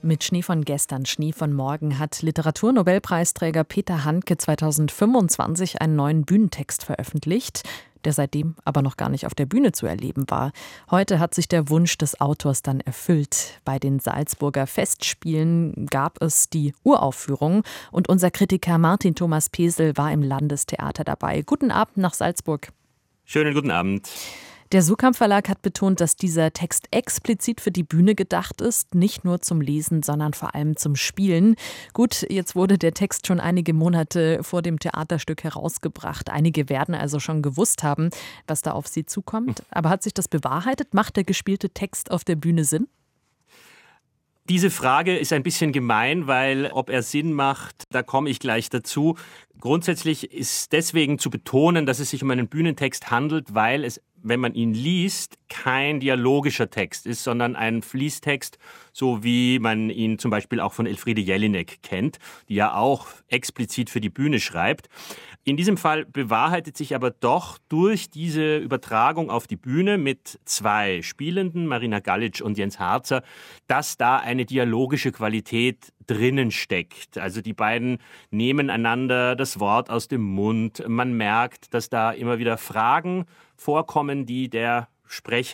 Mit Schnee von gestern, Schnee von morgen hat Literaturnobelpreisträger Peter Handke 2025 einen neuen Bühnentext veröffentlicht, der seitdem aber noch gar nicht auf der Bühne zu erleben war. Heute hat sich der Wunsch des Autors dann erfüllt. Bei den Salzburger Festspielen gab es die Uraufführung und unser Kritiker Martin Thomas Pesel war im Landestheater dabei. Guten Abend nach Salzburg. Schönen guten Abend. Der Suhrkamp Verlag hat betont, dass dieser Text explizit für die Bühne gedacht ist, nicht nur zum Lesen, sondern vor allem zum Spielen. Gut, jetzt wurde der Text schon einige Monate vor dem Theaterstück herausgebracht. Einige werden also schon gewusst haben, was da auf sie zukommt. Aber hat sich das bewahrheitet? Macht der gespielte Text auf der Bühne Sinn? Diese Frage ist ein bisschen gemein, weil ob er Sinn macht, da komme ich gleich dazu. Grundsätzlich ist deswegen zu betonen, dass es sich um einen Bühnentext handelt, weil es, wenn man ihn liest, kein dialogischer Text ist, sondern ein Fließtext, so wie man ihn zum Beispiel auch von Elfriede Jelinek kennt, die ja auch explizit für die Bühne schreibt. In diesem Fall bewahrheitet sich aber doch durch diese Übertragung auf die Bühne mit zwei Spielenden, Marina Galic und Jens Harzer, dass da eine dialogische Qualität drinnen steckt. Also die beiden nehmen einander das Wort aus dem Mund. Man merkt, dass da immer wieder Fragen vorkommen, die der Sprecher